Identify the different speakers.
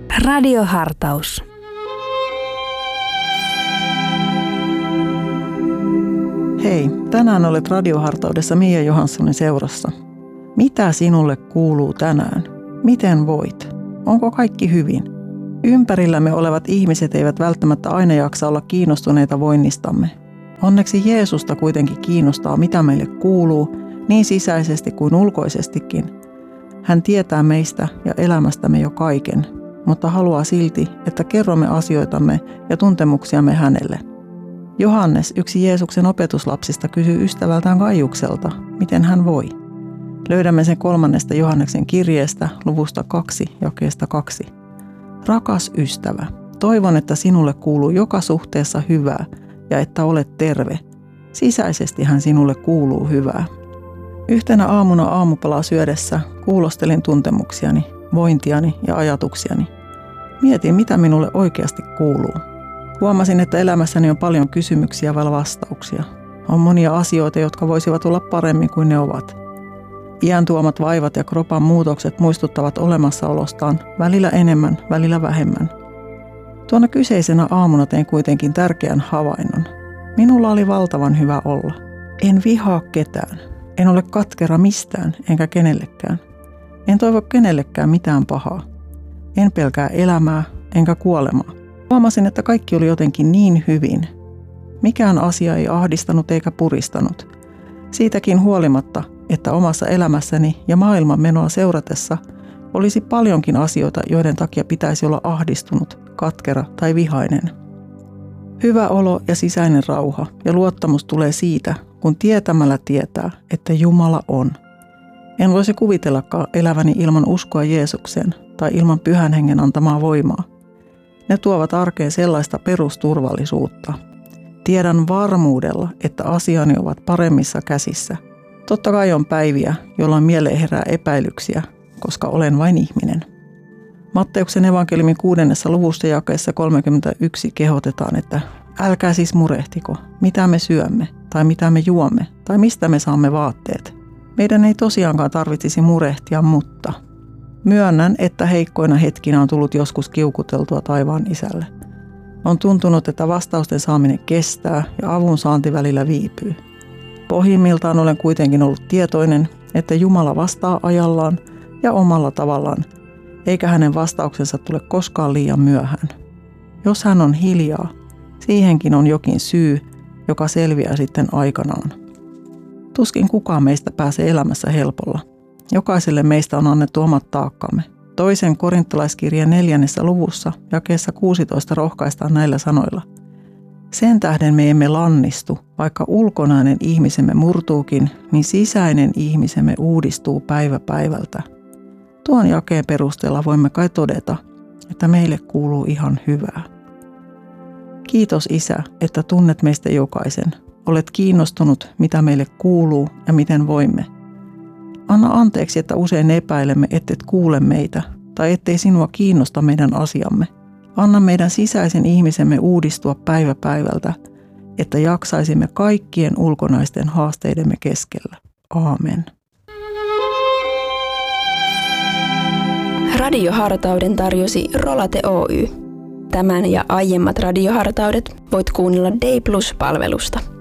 Speaker 1: Radiohartaus.
Speaker 2: Hei, tänään olet Radiohartaudessa Mia Johanssonin seurassa. Mitä sinulle kuuluu tänään? Miten voit? Onko kaikki hyvin? Ympärillämme olevat ihmiset eivät välttämättä aina jaksa olla kiinnostuneita voinnistamme. Onneksi Jeesusta kuitenkin kiinnostaa, mitä meille kuuluu, niin sisäisesti kuin ulkoisestikin. Hän tietää meistä ja elämästämme jo kaiken, mutta haluaa silti, että kerromme asioitamme ja tuntemuksiamme hänelle. Johannes, yksi Jeesuksen opetuslapsista, kysyy ystävältään Kaijukselta, miten hän voi. Löydämme sen 3. Johanneksen kirjeestä, luvusta 2, jakeesta 2. Rakas ystävä, toivon, että sinulle kuuluu joka suhteessa hyvää ja että olet terve. Sisäisesti hän sinulle kuuluu hyvää. Yhtenä aamuna aamupalaa syödessä kuulostelin tuntemuksiani, vointiani ja ajatuksiani. Mietin, mitä minulle oikeasti kuuluu. Huomasin, että elämässäni on paljon kysymyksiä vailla vastauksia. On monia asioita, jotka voisivat olla paremmin kuin ne ovat. Iän tuomat vaivat ja kropan muutokset muistuttavat olemassaolostaan, välillä enemmän, välillä vähemmän. Tuona kyseisenä aamuna tein kuitenkin tärkeän havainnon. Minulla oli valtavan hyvä olla. En vihaa ketään. En ole katkera mistään, enkä kenellekään. En toivo kenellekään mitään pahaa. En pelkää elämää, enkä kuolemaa. Huomasin, että kaikki oli jotenkin niin hyvin. Mikään asia ei ahdistanut eikä puristanut. Siitäkin huolimatta, että omassa elämässäni ja maailman menoa seuratessa olisi paljonkin asioita, joiden takia pitäisi olla ahdistunut, katkera tai vihainen. Hyvä olo ja sisäinen rauha ja luottamus tulee siitä, kun tietämällä tietää, että Jumala on. En voisi kuvitellakaan eläväni ilman uskoa Jeesukseen tai ilman Pyhän Hengen antamaa voimaa. Ne tuovat arkeen sellaista perusturvallisuutta. Tiedän varmuudella, että asiani ovat paremmissa käsissä. Totta kai on päiviä, jolloin mieleen herää epäilyksiä, koska olen vain ihminen. Matteuksen evankeliumin 6. luvussa jakeessa 31 kehotetaan, että älkää siis murehtiko, mitä me syömme, tai mitä me juomme, tai mistä me saamme vaatteet. Meidän ei tosiaankaan tarvitsisi murehtia, mutta myönnän, että heikkoina hetkinä on tullut joskus kiukuteltua taivaan isälle. On tuntunut, että vastausten saaminen kestää ja avun saanti välillä viipyy. Pohjimmiltaan olen kuitenkin ollut tietoinen, että Jumala vastaa ajallaan ja omalla tavallaan, eikä hänen vastauksensa tule koskaan liian myöhään. Jos hän on hiljaa, siihenkin on jokin syy, joka selviää sitten aikanaan. Tuskin kukaan meistä pääsee elämässä helpolla. Jokaiselle meistä on annettu omat taakkamme. 2. Korintolaiskirjeen 4. luvussa jakeessa 16 rohkaistaan näillä sanoilla. Sen tähden me emme lannistu, vaikka ulkonainen ihmisemme murtuukin, niin sisäinen ihmisemme uudistuu päivä päivältä. Tuon jakeen perusteella voimme kai todeta, että meille kuuluu ihan hyvää. Kiitos Isä, että tunnet meistä jokaisen. Olet kiinnostunut, mitä meille kuuluu ja miten voimme. Anna anteeksi, että usein epäilemme, ettet kuule meitä tai ettei sinua kiinnosta meidän asiamme. Anna meidän sisäisen ihmisemme uudistua päivä päivältä, että jaksaisimme kaikkien ulkonaisten haasteidemme keskellä. Aamen.
Speaker 1: Radiohartauden tarjosi Rolate Oy. Tämän ja aiemmat radiohartaudet voit kuunnella Day Plus-palvelusta.